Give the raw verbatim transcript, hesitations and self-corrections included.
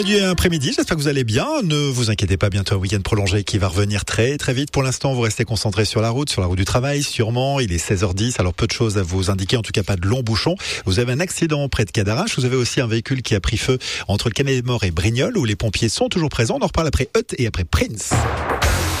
Du après-midi, j'espère que vous allez bien. Ne vous inquiétez pas, bientôt un week-end prolongé qui va revenir très très vite. Pour l'instant, vous restez concentrés sur la route, sur la route du travail, sûrement. Il est seize heures dix, alors peu de choses à vous indiquer, en tout cas pas de longs bouchons. Vous avez un accident près de Cadarache, vous avez aussi un véhicule qui a pris feu entre le Canet des Morts et Brignoles, où les pompiers sont toujours présents. On en reparle après Hut et après Prince.